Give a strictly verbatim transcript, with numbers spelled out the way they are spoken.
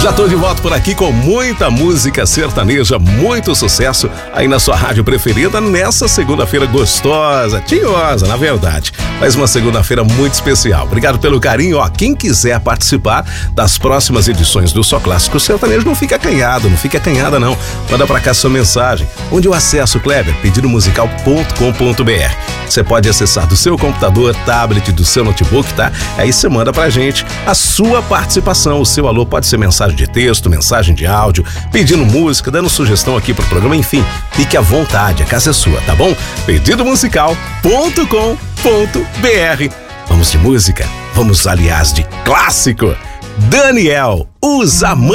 Já tô de volta por aqui com muita música sertaneja, muito sucesso aí na sua rádio preferida nessa segunda-feira gostosa, tinhosa, na verdade. Mas uma segunda-feira muito especial. Obrigado pelo carinho. Ó, quem quiser participar das próximas edições do Só Clássico Sertanejo, não fica acanhado, não fica acanhada não. Manda pra cá sua mensagem. Onde eu acesso, Kleber? pedido musical ponto com ponto b r. Você pode acessar do seu computador, tablet, do seu notebook, tá? Aí você manda pra gente a sua participação. O seu alô pode ser mensagem de texto, mensagem de áudio, pedindo música, dando sugestão aqui pro programa, enfim, fique à vontade, a casa é sua, tá bom? pedido musical ponto com ponto b r. Vamos de música? Vamos, aliás, de clássico. Daniel, os amantes.